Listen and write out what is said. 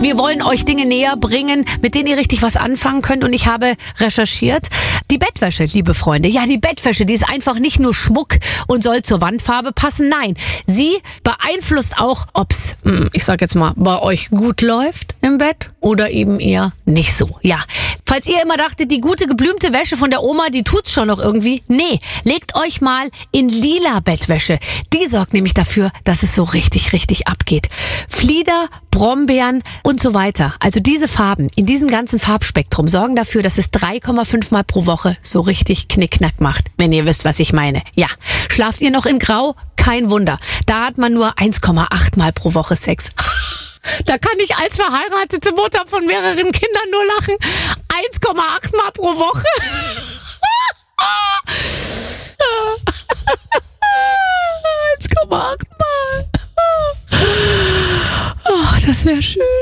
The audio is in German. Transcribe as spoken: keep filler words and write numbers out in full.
Wir wollen euch Dinge näher bringen, mit denen ihr richtig was anfangen könnt. Und ich habe recherchiert, die Bettwäsche, liebe Freunde. Ja, die Bettwäsche, die ist einfach nicht nur Schmuck und soll zur Wandfarbe passen. Nein, sie beeinflusst auch, ob's, ich sag jetzt mal, bei euch gut läuft im Bett oder eben eher nicht so. Ja, falls ihr immer dachtet, die gute geblümte Wäsche von der Oma, die tut's schon noch irgendwie. Nee, legt euch mal in lila Bettwäsche. Die sorgt nämlich dafür, dass es so richtig, richtig abgeht. Flieder, Brombeeren und so weiter. Also diese Farben in diesem ganzen Farbspektrum sorgen dafür, dass es drei Komma fünf Mal pro Woche so richtig Knickknack macht, wenn ihr wisst, was ich meine. Ja, schlaft ihr noch in Grau? Kein Wunder. Da hat man nur eins Komma acht Mal pro Woche Sex. Da kann ich als verheiratete Mutter von mehreren Kindern nur lachen. eins Komma acht Mal pro Woche. eins Komma acht Mal. Oh, das wäre schön.